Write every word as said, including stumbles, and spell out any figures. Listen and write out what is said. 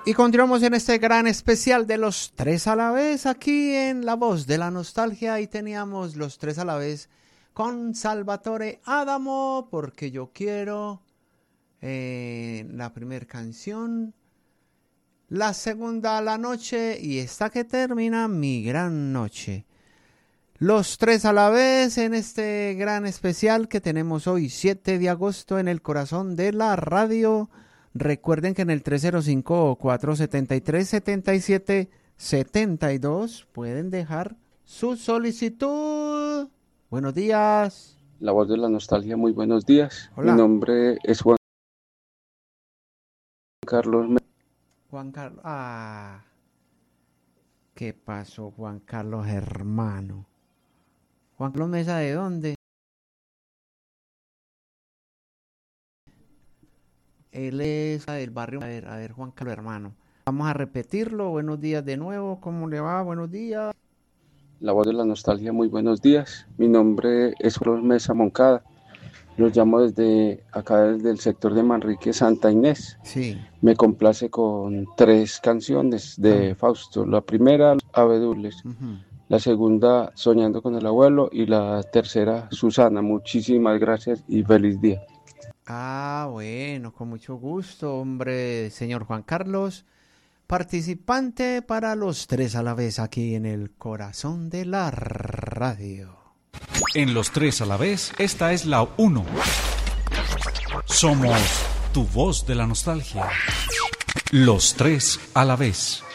Y continuamos en este gran especial de los tres a la vez aquí en La Voz de la Nostalgia. Y teníamos los tres a la vez con Salvatore Adamo, Porque yo quiero, eh, la primera canción, la segunda, La Noche, y esta que termina, Mi Gran Noche. Los tres a la vez en este gran especial que tenemos hoy, siete de agosto, en el corazón de la radio. Recuerden que en el tres cero cinco, cuatro siete tres, siete siete siete dos pueden dejar su solicitud. Buenos días. La Voz de la Nostalgia, muy buenos días. Hola. Mi nombre es Juan Carlos. Juan Carlos. Ah. ¿Qué pasó, Juan Carlos, hermano? Juan Carlos Mesa, ¿de dónde? Él es del barrio. A ver, a ver, Juan Carlos, hermano. Vamos a repetirlo. Buenos días de nuevo. ¿Cómo le va? Buenos días. La Voz de la Nostalgia, muy buenos días. Mi nombre es Carlos Mesa Moncada. Los llamo desde acá, desde el sector de Manrique, Santa Inés. Sí. Me complace con tres canciones de Ah. Fausto. La primera, Abedules. Uh-huh. La segunda, Soñando con el Abuelo. Y la tercera, Susana. Muchísimas gracias y feliz día. Ah, bueno, con mucho gusto, hombre, señor Juan Carlos, participante para los tres a la vez aquí en el corazón de la radio. En los tres a la vez, esta es la uno. Somos tu voz de la nostalgia. Los tres a la vez.